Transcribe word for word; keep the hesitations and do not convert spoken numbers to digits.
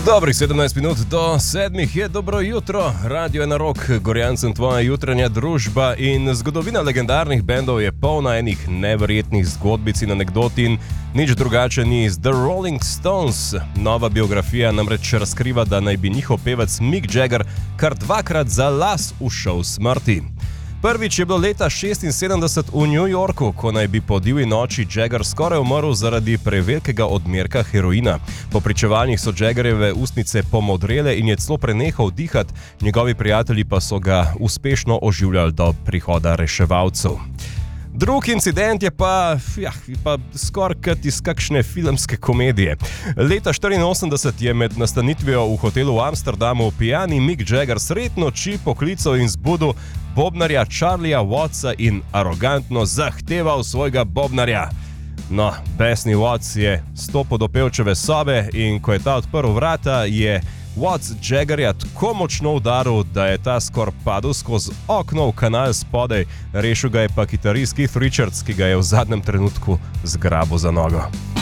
Dobrih sedemnajst minut do sedmih je dobro jutro, radio je na rok, Gorjancem tvoja jutranja družba in zgodovina legendarnih bendov je polna enih neverjetnih zgodbic in anekdot in nič drugače ni z The Rolling Stones. Nova biografija namreč razkriva, da naj bi njihov pevec Mick Jagger kar dvakrat za las ušel smrti. Prvič je bilo leta šestinsedemdeset v New Yorku, ko naj bi po divji noči Jagger skoraj umrl zaradi prevelikega odmerka heroina. Po pričevanjih so Jaggerjeve ustnice pomodrele in je celo prenehal dihati, njegovi prijatelji pa so ga uspešno oživljali do prihoda reševalcev. Drug incident je pa, ja, pa skoraj kot iz kakšne filmske komedije. Leta štiriinosemdeset je med nastanitvijo v hotelu v Amsterdamu pijani Mick Jagger sred noči poklical in zbudil bobnarja Charlieja Wattsa in arogantno zahteval svojega bobnarja. No, besni Watts je stopil do pevčeve sobe in ko je ta odprl vrata, je Watts Jaggerja tako močno udaril, da je ta skoraj padel skozi okno v kanal spodaj, rešil ga je pa kitarist Keith Richards, ki ga je v zadnjem trenutku zgrabil za nogo.